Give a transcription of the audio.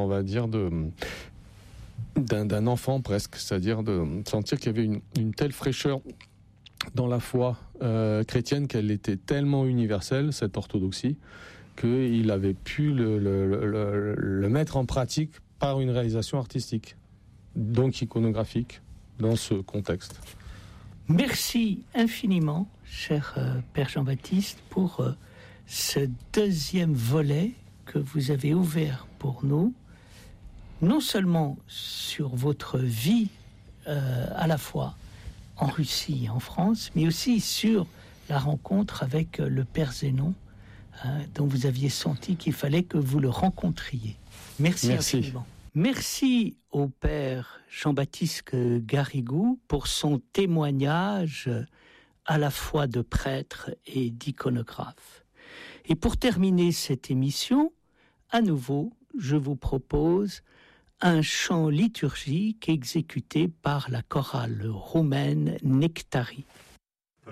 on va dire, d'un enfant presque, c'est-à-dire de sentir qu'il y avait une telle fraîcheur dans la foi chrétienne qu'elle était tellement universelle, cette orthodoxie, qu'il avait pu le mettre en pratique par une réalisation artistique, donc iconographique, dans ce contexte. Merci infiniment, cher Père Jean-Baptiste, pour ce deuxième volet que vous avez ouvert pour nous, non seulement sur votre vie à la fois en Russie et en France, mais aussi sur la rencontre avec le Père Zénon, dont vous aviez senti qu'il fallait que vous le rencontriez. Merci infiniment. Merci au Père Jean-Baptiste Garrigou pour son témoignage à la fois de prêtre et d'iconographe. Et pour terminer cette émission, à nouveau, je vous propose un chant liturgique exécuté par la chorale roumaine Nectarii.